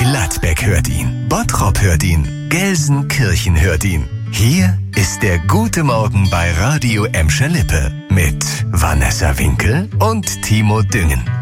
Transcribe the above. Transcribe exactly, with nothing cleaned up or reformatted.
Gladbeck hört ihn, Bottrop hört ihn, Gelsenkirchen hört ihn. Hier ist der Gute Morgen bei Radio Emscher Lippe mit Vanessa Winkel und Timo Düngen.